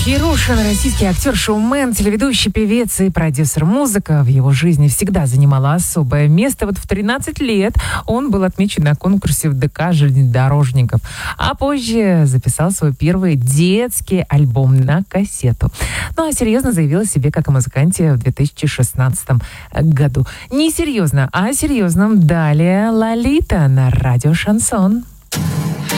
Кирюшин, российский актер, шоумен, телеведущий, певец и продюсер. Музыка в его жизни всегда занимала особое место. Вот в 13 лет он был отмечен на конкурсе в ДК железнодорожников, а позже записал свой первый детский альбом на кассету. Ну а серьезно заявил о себе как о музыканте в 2016 году. Не серьезно, а о серьезном далее Лолита на радио «Шансон».